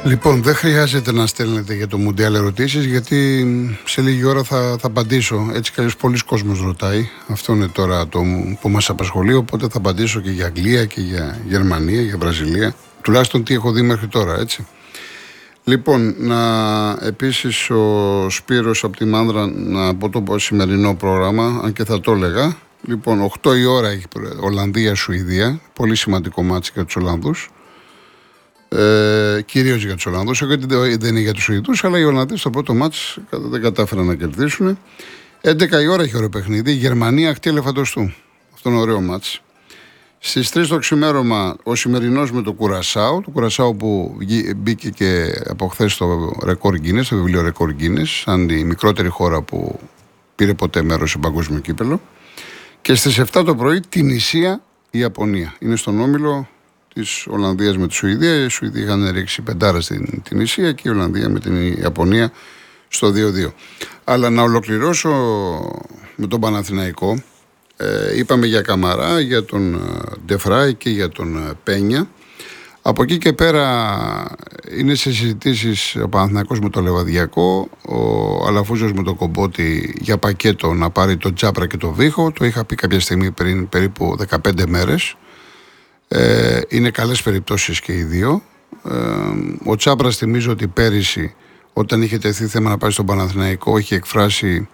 Λοιπόν, δεν χρειάζεται να στέλνετε για το Μουντιάλ ερωτήσεις, γιατί σε λίγη ώρα θα απαντήσω. Έτσι κι αλλιώς πολλοί κόσμος ρωτάει. Αυτό είναι τώρα το που μας απασχολεί. Οπότε θα απαντήσω και για Αγγλία και για Γερμανία, για Βραζιλία. Τουλάχιστον τι έχω δει μέχρι τώρα, έτσι. Λοιπόν, επίσης ο Σπύρος από τη Μάνδρα να πω το σημερινό πρόγραμμα, αν και θα το έλεγα. Λοιπόν, 8 η ώρα έχει Ολλανδία-Σουηδία. Πολύ σημαντικό μάτσι για τους Ολλανδούς. Κυρίως για τους Ολλανδούς, γιατί δεν είναι για τους Σουηδούς, αλλά οι Ολλανδοί στο πρώτο μάτς δεν κατάφεραν να κερδίσουν. 11 η ώρα έχει ωραίο παιχνίδι. Γερμανία Αχτή Ελεφαντοστού. Αυτό είναι ωραίο μάτς. Στις 3 το ξημέρωμα ο σημερινός με το Κουρασάο. Το Κουρασάο που μπήκε και από χθες στο ρεκόρ Γκίνες, στο βιβλίο ρεκόρ Γκίνες, σαν η μικρότερη χώρα που πήρε ποτέ μέρος σε παγκόσμιο κύπελο. Και στις 7 το πρωί Τινησία Ιαπωνία. Είναι στον όμιλο της Ολλανδίας με τη Σουηδία. Οι Σουηδοί είχαν ρίξει πεντάρα στην Τινησία και η Ολλανδία με την Ιαπωνία στο 2-2. Αλλά να ολοκληρώσω με τον Παναθηναϊκό. Είπαμε για Καμαρά, για τον Ντεφράι και για τον Πένια. Από εκεί και πέρα είναι σε συζητήσεις ο Παναθηναϊκός με το Λεβαδιακό, ο Αλαφούζος με το Κομπότη για πακέτο να πάρει τον Τσάπρα και το Βίχο. Το είχα πει κάποια στιγμή πριν περίπου 15 μέρες. Είναι καλές περιπτώσεις και οι δύο. Ο Τσάπρας, θυμίζω ότι πέρυσι όταν είχε τεθεί θέμα να πάει στον Παναθηναϊκό, είχε εκφράσει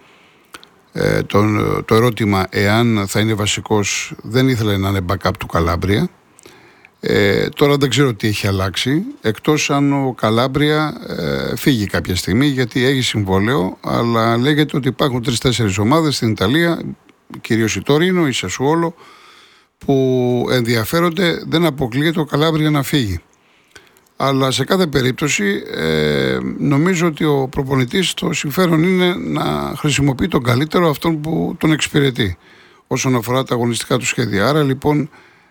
το ερώτημα εάν θα είναι βασικός. Δεν ήθελε να είναι backup του Καλάμπρια. Τώρα δεν ξέρω τι έχει αλλάξει, εκτός αν ο Καλάμπρια φύγει κάποια στιγμή, γιατί έχει συμβόλαιο, αλλά λέγεται ότι υπάρχουν 3-4 ομάδες στην Ιταλία, κυρίως η Τόρινο, η Σασουόλο, που ενδιαφέρονται. Δεν αποκλείεται ο Καλάμπρια να φύγει. Αλλά σε κάθε περίπτωση νομίζω ότι ο προπονητής, το συμφέρον είναι να χρησιμοποιεί τον καλύτερο, αυτόν που τον εξυπηρετεί όσον αφορά τα αγωνιστικά του σχέδια. Άρα λοιπόν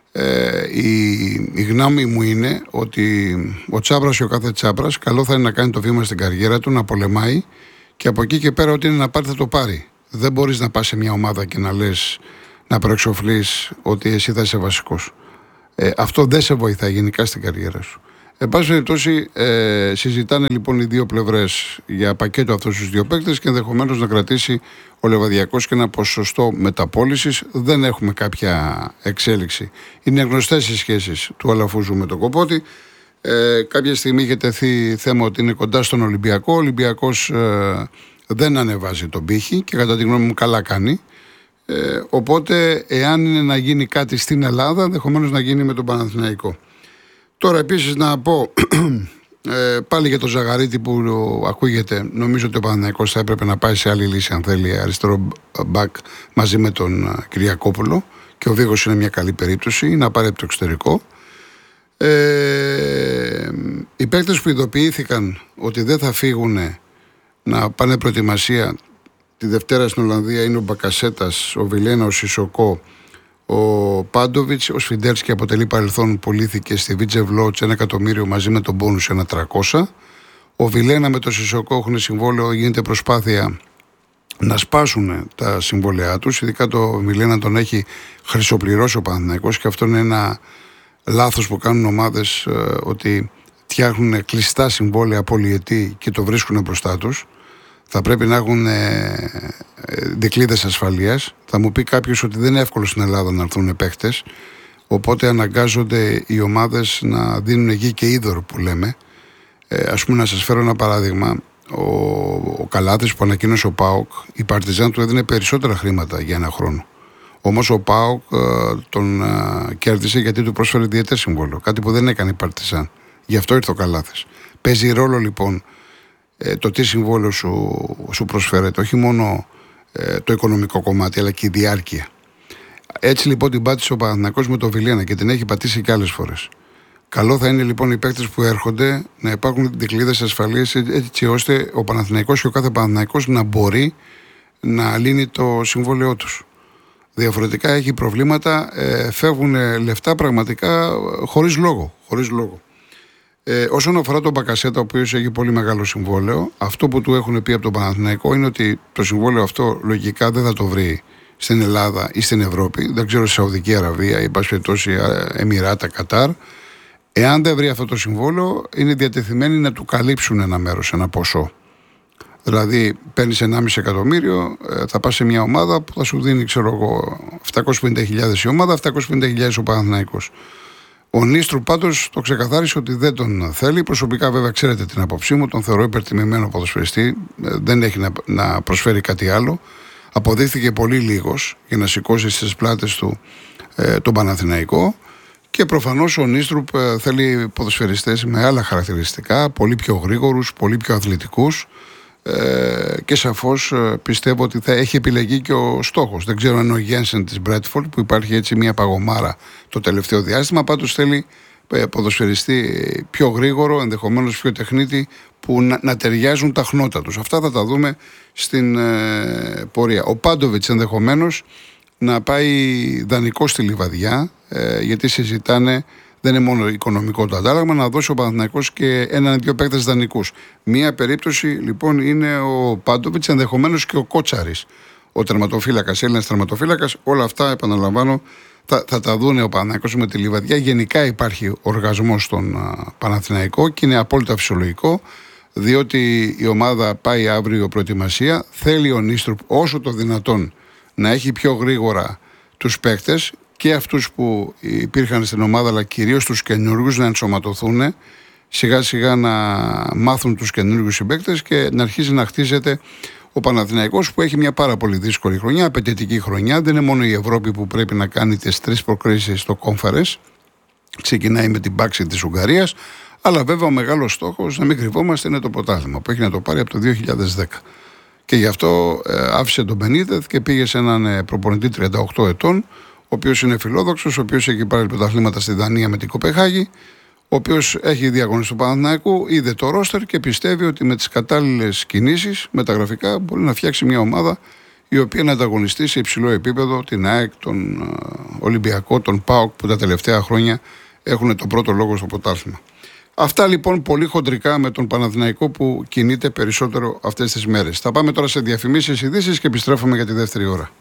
η γνώμη μου είναι ότι ο Τσάπρας ή ο κάθε Τσάπρας καλό θα είναι να κάνει το βήμα στην καριέρα του, να πολεμάει, και από εκεί και πέρα ό,τι είναι να πάρει θα το πάρει. Δεν μπορείς να πας σε μια ομάδα και να λες, να προεξοφλείς ότι εσύ θα είσαι βασικός. Αυτό δεν σε βοηθάει γενικά στην καριέρα σου. Εν πάση περιπτώσει, συζητάνε λοιπόν οι δύο πλευρές για πακέτο αυτούς τους δύο παίκτες και ενδεχομένως να κρατήσει ο Λεβαδιακός και ένα ποσοστό μεταπώλησης. Δεν έχουμε κάποια εξέλιξη. Είναι γνωστές οι σχέσεις του Αλαφούζου με τον Κοπότη. Κάποια στιγμή είχε τεθεί θέμα ότι είναι κοντά στον Ολυμπιακό. Ο Ολυμπιακός δεν ανεβάζει τον πύχη και κατά τη γνώμη μου καλά κάνει. Οπότε, εάν είναι να γίνει κάτι στην Ελλάδα, ενδεχομένως να γίνει με τον Παναθηναϊκό. Τώρα επίσης να πω πάλι για τον Ζαγαρίτη που ακούγεται, νομίζω ότι ο Παναθηναϊκός θα έπρεπε να πάει σε άλλη λύση αν θέλει αριστερό μπακ μαζί με τον Κυριακόπουλο, και ο Βίγος είναι μια καλή περίπτωση να πάρει από το εξωτερικό. Οι παίκτες που ειδοποιήθηκαν ότι δεν θα φύγουν να πάνε προετοιμασία τη Δευτέρα στην Ολλανδία είναι ο Μπακασέτας, ο Βιλένα, ο Σισοκό, ο Πάντοβιτς, ο Σφιντέρσκι αποτελεί παρελθόν, πουλήθηκε στη Βίτζε Βλότς 1 εκατομμύριο μαζί με τον μπόνους 1.300. Ο Βιλένα με το Σισοκό έχουν συμβόλαιο, γίνεται προσπάθεια να σπάσουν τα συμβόλαιά τους. Ειδικά το Βιλένα τον έχει χρυσοπληρώσει ο Παναθηναϊκός και αυτό είναι ένα λάθος που κάνουν ομάδες, ότι φτιάχνουν κλειστά συμβόλαια πολυετή και το βρίσκουν μπροστά τους. Θα πρέπει να έχουν δικλείδες ασφαλείας. Θα μου πει κάποιος ότι δεν είναι εύκολο στην Ελλάδα να έρθουν παίχτες. Οπότε αναγκάζονται οι ομάδες να δίνουν γη και είδωρ που λέμε. Ας πούμε, να σας φέρω ένα παράδειγμα. Ο Καλάθης που ανακοίνωσε ο ΠΑΟΚ, η Παρτιζάν του έδινε περισσότερα χρήματα για ένα χρόνο. Όμως ο ΠΑΟΚ τον κέρδισε γιατί του πρόσφερε διετές συμβόλαιο. Κάτι που δεν έκανε η Παρτιζάν. Γι' αυτό ήρθε ο Καλάθης. Παίζει ρόλο λοιπόν το τι συμβόλαιο σου προσφέρεται, όχι μόνο το οικονομικό κομμάτι, αλλά και η διάρκεια. Έτσι λοιπόν την πάτησε ο Παναθηναϊκός με το Βιλένα και την έχει πατήσει και άλλες φορές. Καλό θα είναι λοιπόν οι παίκτες που έρχονται να υπάρχουν δικλείδες ασφαλείας, έτσι ώστε ο Παναθηναϊκός και ο κάθε Παναθηναϊκός να μπορεί να λύνει το συμβόλαιό τους. Διαφορετικά έχει προβλήματα, φεύγουν λεφτά πραγματικά χωρίς λόγο. Όσον αφορά τον Μπακασέτα, ο οποίος έχει πολύ μεγάλο συμβόλαιο, αυτό που του έχουν πει από τον Παναθηναϊκό είναι ότι το συμβόλαιο αυτό λογικά δεν θα το βρει στην Ελλάδα ή στην Ευρώπη. Δεν ξέρω, στη Σαουδική Αραβία ή εν πάση περιπτώσει Εμιράτα, Κατάρ. Εάν δεν βρει αυτό το συμβόλαιο, είναι διατεθειμένοι να του καλύψουν ένα μέρος, ένα ποσό. Δηλαδή, παίρνεις 1,5 εκατομμύριο, θα πας σε μια ομάδα που θα σου δίνει, 750.000 η ομάδα, 750.000 ο Παναθηναϊκός. Ο Νίστρου πάντως το ξεκαθάρισε ότι δεν τον θέλει. Προσωπικά, βέβαια, ξέρετε την άποψή μου, τον θεωρώ υπερτιμημένο ποδοσφαιριστή. Δεν έχει να προσφέρει κάτι άλλο. Αποδείχθηκε πολύ λίγος για να σηκώσει στις πλάτες του τον Παναθηναϊκό. Και προφανώς ο Νίστρουπ θέλει ποδοσφαιριστές με άλλα χαρακτηριστικά, πολύ πιο γρήγορους, πολύ πιο αθλητικούς. Και σαφώς πιστεύω ότι θα έχει επιλεγεί και ο στόχος. Δεν ξέρω αν είναι ο Γένσεν της Μπρέτφορντ, που υπάρχει έτσι μια παγωμάρα το τελευταίο διάστημα. Πάντως θέλει ποδοσφαιριστή πιο γρήγορο, ενδεχομένως πιο τεχνίτη, που να ταιριάζουν τα χνότα τους. Αυτά θα τα δούμε στην πορεία. Ο Πάντοβιτς ενδεχομένως να πάει δανεικό στη Λιβαδιά, γιατί συζητάνε. Δεν είναι μόνο οικονομικό το αντάλλαγμα, να δώσει ο Παναθηναϊκός και έναν-δύο παίκτες δανεικούς. Μία περίπτωση λοιπόν είναι ο Πάντοβιτς, ενδεχομένως και ο Κότσαρης, ο τερματοφύλακας, Έλληνας τερματοφύλακας. Όλα αυτά, επαναλαμβάνω, θα τα δούνε ο Παναθηναϊκός με τη Λιβαδιά. Γενικά υπάρχει οργασμός στον Παναθηναϊκό και είναι απόλυτα φυσιολογικό, διότι η ομάδα πάει αύριο προετοιμασία. Θέλει ο Νίστρουπ όσο το δυνατόν να έχει πιο γρήγορα τους παίκτες, και αυτούς που υπήρχαν στην ομάδα, αλλά κυρίως τους καινούργιους, να ενσωματωθούν, σιγά σιγά να μάθουν τους καινούργιους συμπαίκτες και να αρχίσει να χτίζεται ο Παναθηναϊκός, που έχει μια πάρα πολύ δύσκολη χρονιά, απαιτητική χρονιά. Δεν είναι μόνο η Ευρώπη που πρέπει να κάνει τις 3 προκρίσεις στο Conference. Ξεκινάει με την μπάξη της Ουγγαρίας, αλλά βέβαια ο μεγάλος στόχος, να μην κρυβόμαστε, είναι το πρωτάθλημα που έχει να το πάρει από το 2010. Και γι' αυτό άφησε τον Μπενίτεθ και πήγε σε έναν προπονητή 38 ετών, ο οποίος είναι φιλόδοξος, ο οποίος έχει πάρει πρωταθλήματα στη Δανία με την Κοπεχάγη, ο οποίος έχει διαγωνίσει του Παναθηναϊκού, είδε το ρόστερ και πιστεύει ότι με τις κατάλληλες κινήσεις μεταγραφικά μπορεί να φτιάξει μια ομάδα η οποία να ανταγωνιστεί σε υψηλό επίπεδο την ΑΕΚ, τον Ολυμπιακό, τον ΠΑΟΚ, που τα τελευταία χρόνια έχουν τον πρώτο λόγο στο πρωτάθλημα. Αυτά λοιπόν πολύ χοντρικά με τον Παναθηναϊκό που κινείται περισσότερο αυτές τις μέρες. Θα πάμε τώρα σε διαφημίσεις, ειδήσεις και επιστρέφουμε για τη δεύτερη ώρα.